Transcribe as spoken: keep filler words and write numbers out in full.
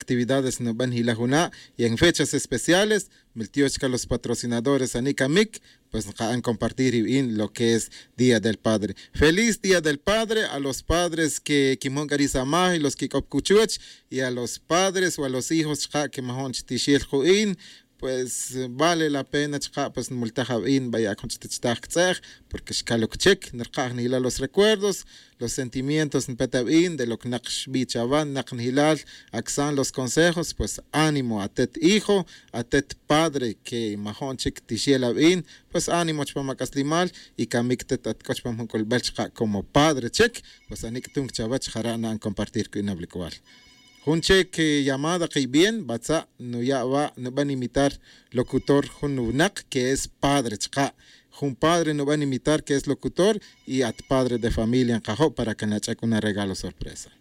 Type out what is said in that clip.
actividades no van hilajuna y en fechas especiales, miltiochka los patrocinadores Anika Mik, pues van a compartir bien lo que es Día del Padre. Feliz Día del Padre a los padres que kimon garizamah y los que kopkuchuch y a los padres o a los hijos que mahon tishil juin. Pues vale la pena pues multajabin vaya con porque shkalokchek nerqah hilal los recuerdos, los sentimientos petabin de lo que naqshbi chavan naqnhilal aksan los consejos, pues ánimo a tet hijo, a tet padre que mahonchik tishielabin, pues ánimo chpamakaslimal y kamiktet atkochpam kolbelchqa como padre chek, pues aniktung chavach harana compartir con inablikual. Junche que llamada que bien, batza no ya va, no van a imitar locutor jununak que es padre chka. Jun padre no van a imitar que es locutor y at padre de familia en cajo para que nos eche una regalo sorpresa.